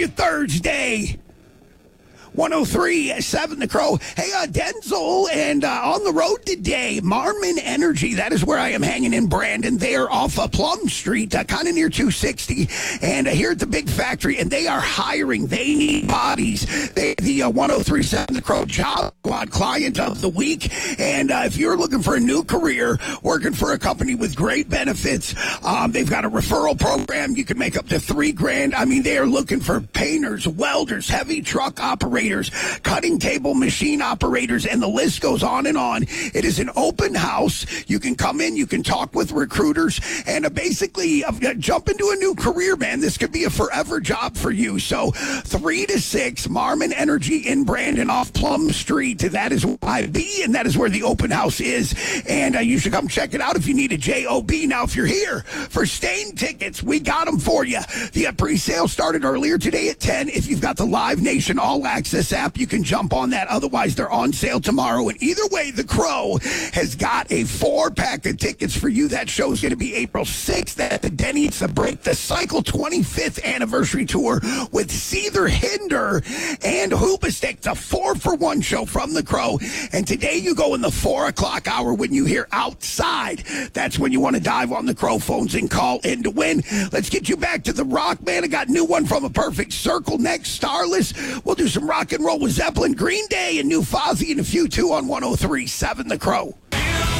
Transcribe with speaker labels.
Speaker 1: Thursday. 103.7 The Crow. Hey, Denzel, and on the road today, Marmon Energy. That is where I am hanging in Brandon. They are off of Plum Street, kind of near 260. And here at the big factory, and they are hiring. They need bodies. They the 103.7 The Crow Job Squad Client of the Week. And if you're looking for a new career, working for a company with great benefits, they've got a referral program. You can make up to $3,000. I mean, they are looking for painters, welders, heavy truck operators, cutting table machine operators, and the list goes on and on. It is an open house. You can come in, you can talk with recruiters, and basically jump into a new career, man. This could be a forever job for you. So 3 to 6, Marmon Energy in Brandon off Plum Street. That is where I be, and that is where the open house is. And you should come check it out if you need a job. Now, if you're here for Stain tickets, we got them for you. The pre-sale started earlier today at 10. If you've got the Live Nation All Access app, you can jump on that. Otherwise, they're on sale tomorrow. And either way, The Crow has got a 4-pack of tickets for you. That show is going to be April 6th at the Denny's to break the Cycle 25th anniversary tour with Seether Hinder and Hoobastick. It's a 4-for-1 show from The Crow. And today you go in the 4 o'clock hour when you hear Outside. That's when you want to dive on the Crow phones and call in to win. Let's get you back to the rock, man. I got a new one from A Perfect Circle next. Starless. We'll do some rock and roll with Zeppelin, Green Day, and New Fozzy, and a few too on 103.7 The Crow.